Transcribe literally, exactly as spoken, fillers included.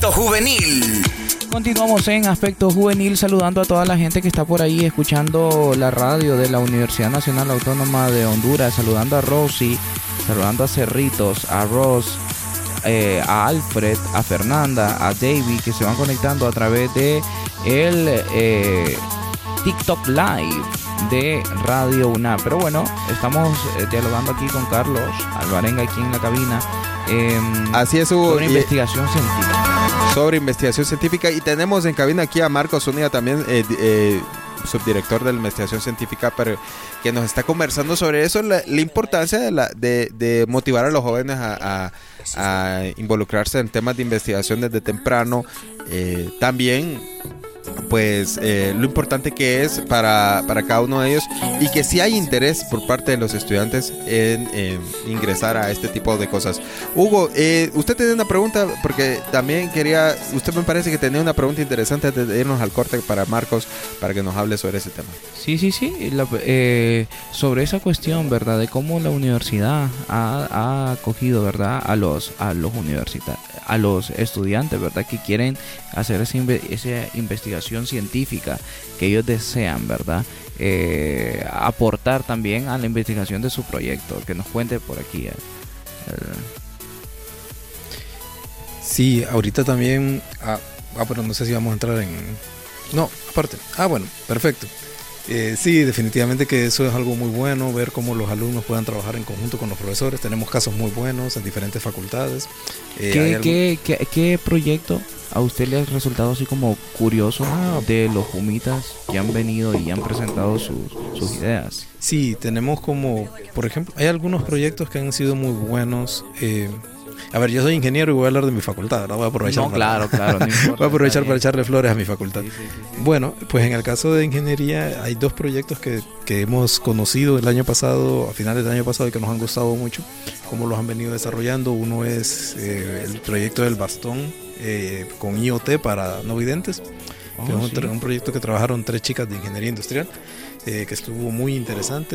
Aspecto Juvenil. Continuamos en Aspecto Juvenil, saludando a toda la gente que está por ahí escuchando la radio de la Universidad Nacional Autónoma de Honduras, saludando a Rosy, saludando a Cerritos, a Ross, eh, a Alfred, a Fernanda, a David, que se van conectando a través de el eh, TikTok Live de Radio UNAM. Pero bueno, estamos eh, dialogando aquí con Carlos Alvarenga aquí en la cabina. Eh, Así es, Hugo. Sobre investigación científica. Sobre investigación científica. Y tenemos en cabina aquí a Marcos Zúñiga también, eh, eh, subdirector de la investigación científica, pero que nos está conversando sobre eso, la, la importancia de, la, de, de motivar a los jóvenes a, a, a involucrarse en temas de investigación desde temprano. Eh, también pues eh, lo importante que es para, para cada uno de ellos, y que sí hay interés por parte de los estudiantes en eh, ingresar a este tipo de cosas. Hugo, eh, usted tenía una pregunta, porque también quería, usted me parece que tenía una pregunta interesante antes de irnos al corte para Marcos, para que nos hable sobre ese tema. Sí, sí, sí, la, eh, sobre esa cuestión, ¿verdad? De cómo la universidad ha, ha acogido, ¿verdad? A los, a los universitarios, a los estudiantes, ¿verdad? Que quieren hacer esa, esa investigación científica que ellos desean, ¿verdad? Eh, aportar también a la investigación de su proyecto. Que nos cuente por aquí. Eh, eh. Sí, ahorita también... Ah, ah, pero no sé si vamos a entrar en... No, aparte. Ah, bueno, perfecto. Eh, sí, definitivamente que eso es algo muy bueno, ver cómo los alumnos puedan trabajar en conjunto con los profesores. Tenemos casos muy buenos en diferentes facultades. Eh, ¿Qué, algún... ¿qué, qué, ¿Qué proyecto a usted le ha resultado así como curioso ah, de los humitas que han venido y han presentado sus, sus ideas? Sí, tenemos como, por ejemplo, hay algunos proyectos que han sido muy buenos. Eh, A ver, yo soy ingeniero y voy a hablar de mi facultad, ¿verdad? Voy a aprovechar, no, para, claro, claro, no importa, voy a aprovechar para echarle flores a mi facultad. Sí, sí, sí. Bueno, pues en el caso de ingeniería hay dos proyectos que, que hemos conocido el año pasado, a finales del año pasado, y que nos han gustado mucho, cómo los han venido desarrollando. Uno es eh, el proyecto del bastón eh, con I O T para no videntes, oh, que es un, sí. un proyecto que trabajaron tres chicas de ingeniería industrial, eh, que estuvo muy interesante.